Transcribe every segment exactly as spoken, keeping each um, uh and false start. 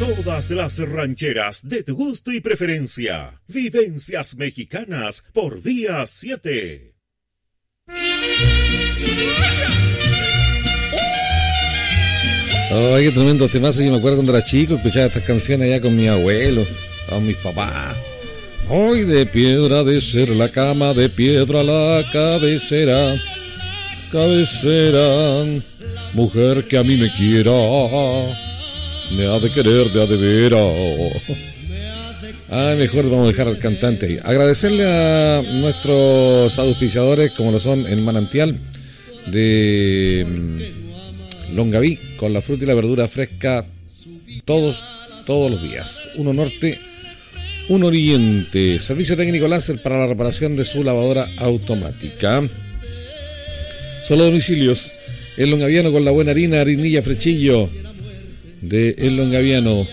Todas las rancheras de tu gusto y preferencia. Vivencias mexicanas por Día siete. Ay, qué tremendo temazo. Yo me acuerdo cuando era chico, escuchaba estas canciones allá con mi abuelo, con mis papás. Hoy de piedra de ser la cama, de piedra la cabecera. Cabecera, mujer que a mí me quiera, me ha de querer de a de veras. Ah, mejor vamos a dejar al cantante ahí. Agradecerle a nuestros auspiciadores, como lo son el Manantial de Longaví, con la fruta y la verdura fresca todos, todos los días. Uno norte, uno oriente. Servicio técnico láser para la reparación de su lavadora automática. Solo domicilios. El Longaviano con la buena harina, harinilla Frechillo de El Longaviano.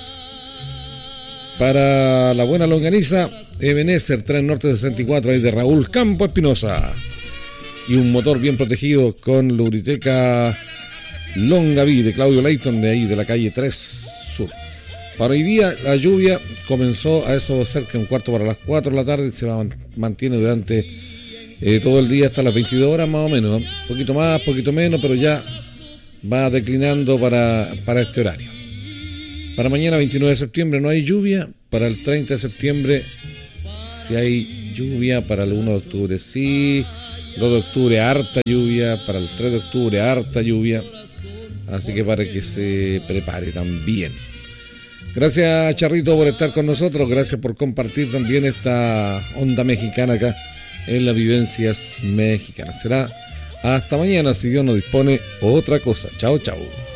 Para la buena longaniza, Ebenezer, Tren Norte sesenta y cuatro, ahí de Raúl Campo Espinosa. Y un motor bien protegido con Lubriteca Longaví de Claudio Leighton, de ahí de la calle tres Sur. Para hoy día la lluvia comenzó a eso cerca de un cuarto para las cuatro de la tarde, se mantiene durante eh, todo el día hasta las veintidós horas más o menos, un poquito más, poquito menos, pero ya va declinando para, para este horario. Para mañana veintinueve de septiembre no hay lluvia, para el treinta de septiembre si hay lluvia, para el uno de octubre sí, dos de octubre harta lluvia, para el tres de octubre harta lluvia, así que para que se prepare también. Gracias, Charrito, por estar con nosotros, gracias por compartir también esta onda mexicana acá en las vivencias mexicanas. Será hasta mañana, si Dios nos dispone otra cosa. Chao, chao.